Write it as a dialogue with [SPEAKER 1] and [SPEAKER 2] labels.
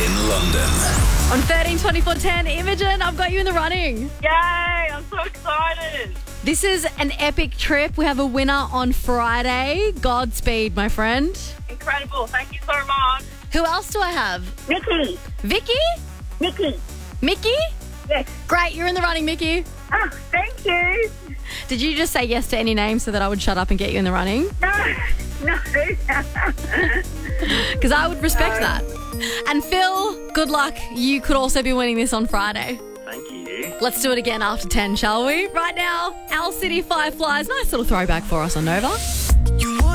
[SPEAKER 1] in London.
[SPEAKER 2] On 13 24 10, Imogen, I've got you in the running.
[SPEAKER 3] Yay, I'm so excited.
[SPEAKER 2] This is an epic trip. We have a winner on Friday. Godspeed, my friend.
[SPEAKER 3] Incredible. Thank you so much.
[SPEAKER 2] Who else do I have?
[SPEAKER 3] Nikki.
[SPEAKER 2] Vicky?
[SPEAKER 3] Nikki.
[SPEAKER 2] Mickey?
[SPEAKER 3] Yes.
[SPEAKER 2] Great, you're in the running, Mickey.
[SPEAKER 3] Oh, thank you.
[SPEAKER 2] Did you just say yes to any name so that I would shut up and get you in the running?
[SPEAKER 3] No.
[SPEAKER 2] Because I would respect that. And Phil, good luck. You could also be winning this on Friday.
[SPEAKER 4] Thank you.
[SPEAKER 2] Let's do it again after 10, shall we? Right now, Owl City Fireflies. Nice little throwback for us on Nova.